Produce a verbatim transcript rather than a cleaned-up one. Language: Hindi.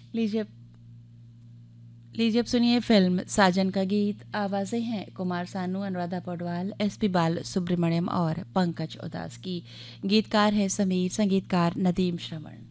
लीजिए लीजिए अब सुनिए फिल्म साजन का गीत। आवाज़ें हैं कुमार सानू, अनुराधा पौडवाल, एस पी बाल सुब्रमण्यम और पंकज उदास की। गीतकार है समीर, संगीतकार नदीम श्रवण।